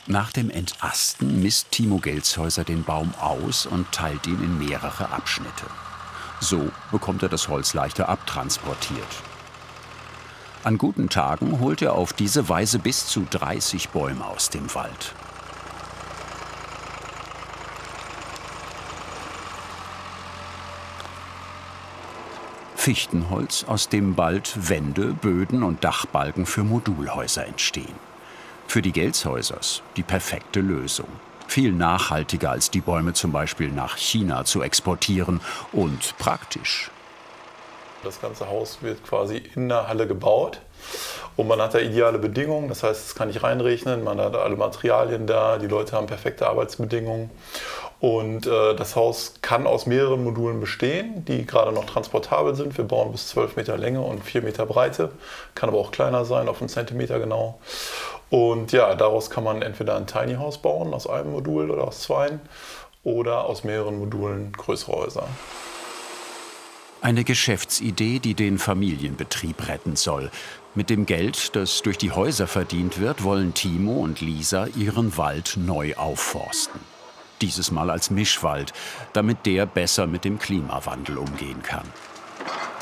Nach dem Entasten misst Timo Gelshäuser den Baum aus und teilt ihn in mehrere Abschnitte. So bekommt er das Holz leichter abtransportiert. An guten Tagen holt er auf diese Weise bis zu 30 Bäume aus dem Wald. Fichtenholz, aus dem bald Wände, Böden und Dachbalken für Modulhäuser entstehen. Für die Gelshäusers die perfekte Lösung. Viel nachhaltiger als die Bäume zum Beispiel nach China zu exportieren und praktisch. Das ganze Haus wird quasi in der Halle gebaut und man hat da ideale Bedingungen. Das heißt, es kann nicht reinregnen, man hat alle Materialien da, die Leute haben perfekte Arbeitsbedingungen. Und das Haus kann aus mehreren Modulen bestehen, die gerade noch transportabel sind. Wir bauen bis 12 Meter Länge und 4 Meter Breite, kann aber auch kleiner sein, auf einen Zentimeter genau. Und ja, daraus kann man entweder ein Tiny House bauen, aus einem Modul oder aus zweien, oder aus mehreren Modulen größere Häuser. Eine Geschäftsidee, die den Familienbetrieb retten soll. Mit dem Geld, das durch die Häuser verdient wird, wollen Timo und Lisa ihren Wald neu aufforsten. Dieses Mal als Mischwald, damit der besser mit dem Klimawandel umgehen kann.